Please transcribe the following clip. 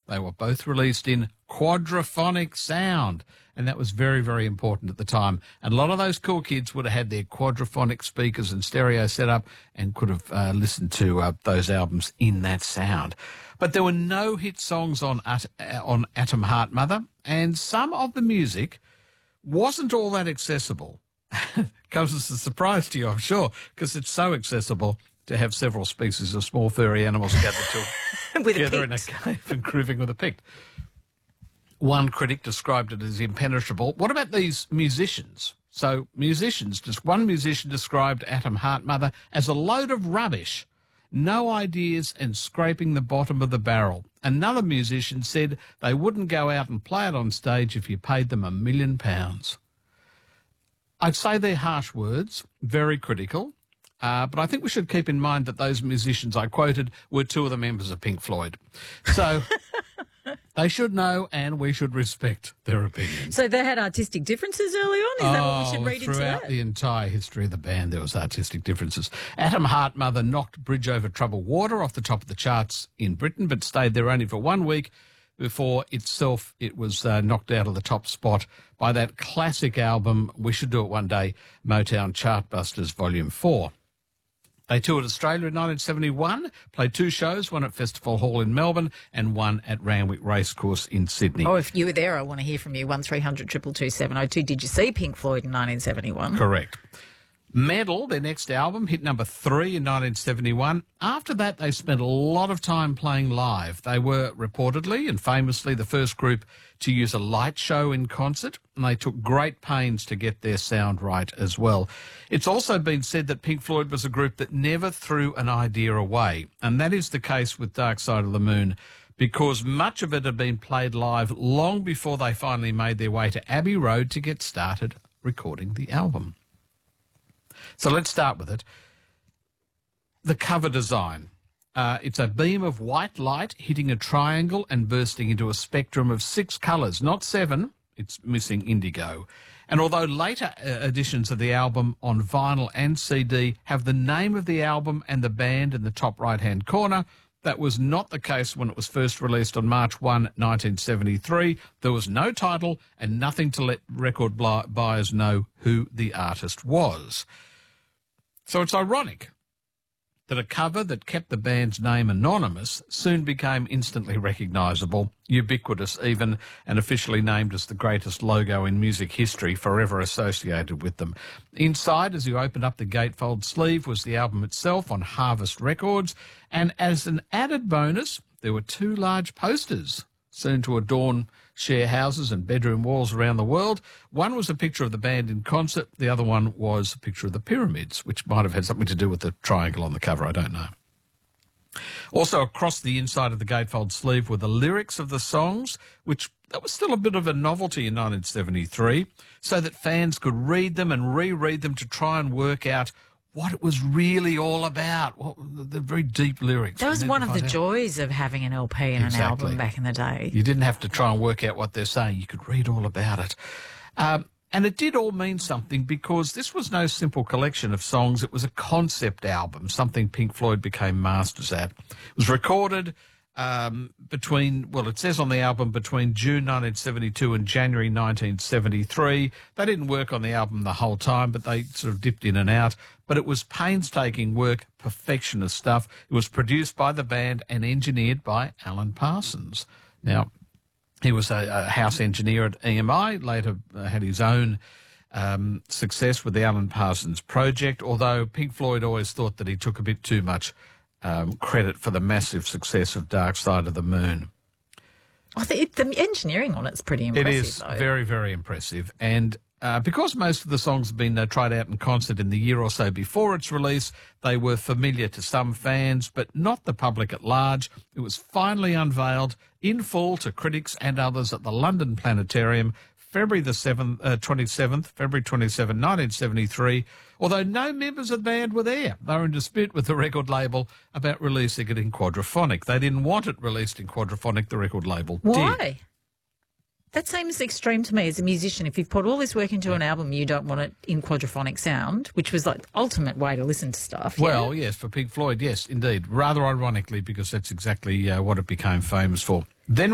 They were both released in quadraphonic sound, and that was very, very important at the time. And a lot of those cool kids would have had their quadraphonic speakers and stereo set up and could have listened to those albums in that sound. But there were no hit songs on Atom Heart Mother, and some of the music wasn't all that accessible. Comes as a surprise to you, I'm sure, because it's so accessible to have several species of small furry animals gathered together in a cave and grooving with a pick. One critic described it as impenetrable. What about these musicians? So musicians, just one musician described Atom Heart Mother as a load of rubbish, no ideas and scraping the bottom of the barrel. Another musician said they wouldn't go out and play it on stage if you paid them £1 million. I'd say they're harsh words, very critical. But I think we should keep in mind that those musicians I quoted were two of the members of Pink Floyd. So they should know and we should respect their opinions. So they had artistic differences early on? Is that what we should read into that? Throughout the entire history of the band, there was artistic differences. Atom Heart Mother knocked Bridge Over Troubled Water off the top of the charts in Britain, but stayed there only for 1 week before it was knocked out of the top spot by that classic album, We Should Do It One Day, Motown Chartbusters Volume 4. They toured Australia in 1971, played 2 shows, one at Festival Hall in Melbourne and one at Randwick Racecourse in Sydney. Oh, if you were there, I want to hear from you. 1300 222 702. Did you see Pink Floyd in 1971? Correct. Medal, their next album, hit number 3 in 1971. After that, they spent a lot of time playing live. They were reportedly and famously the first group to use a light show in concert, and they took great pains to get their sound right as well. It's also been said that Pink Floyd was a group that never threw an idea away, and that is the case with Dark Side of the Moon, because much of it had been played live long before they finally made their way to Abbey Road to get started recording the album. So let's start with it. The cover design. It's a beam of white light hitting a triangle and bursting into a spectrum of 6 colours, not 7. It's missing indigo. And although later editions of the album on vinyl and CD have the name of the album and the band in the top right-hand corner, that was not the case when it was first released on March 1, 1973. There was no title and nothing to let record buyers know who the artist was. So it's ironic that a cover that kept the band's name anonymous soon became instantly recognisable, ubiquitous even, and officially named as the greatest logo in music history, forever associated with them. Inside, as you opened up the gatefold sleeve, was the album itself on Harvest Records, and as an added bonus, there were 2 large posters, soon to adorn share houses and bedroom walls around the world. One was a picture of the band in concert. The other one was a picture of the pyramids, which might have had something to do with the triangle on the cover. I don't know. Also, across the inside of the gatefold sleeve were the lyrics of the songs, which that was still a bit of a novelty in 1973, so that fans could read them and reread them to try and work out what it was really all about, the very deep lyrics. That was one of the joys of having an LP and an album back in the day. You didn't have to try and work out what they're saying. You could read all about it. And it did all mean something because this was no simple collection of songs. It was a concept album, something Pink Floyd became masters at. It was recorded it says on the album between June 1972 and January 1973. They didn't work on the album the whole time, but they sort of dipped in and out. But it was painstaking work, perfectionist stuff. It was produced by the band and engineered by Alan Parsons. Now, he was a house engineer at EMI, later had his own success with the Alan Parsons Project, although Pink Floyd always thought that he took a bit too much credit for the massive success of Dark Side of the Moon. The engineering on it's pretty impressive. It is though. very, very impressive. And because most of the songs have been tried out in concert in the year or so before its release, they were familiar to some fans, but not the public at large. It was finally unveiled in full to critics and others at the London Planetarium, February 27, 1973, although no members of the band were there. They were in dispute with the record label about releasing it in quadraphonic. They didn't want it released in quadraphonic, the record label did. Why? That seems extreme to me as a musician. If you've put all this work into an album, you don't want it in quadraphonic sound, which was like the ultimate way to listen to stuff. Well, yes, for Pink Floyd, yes, indeed. Rather ironically, because that's exactly what it became famous for. Then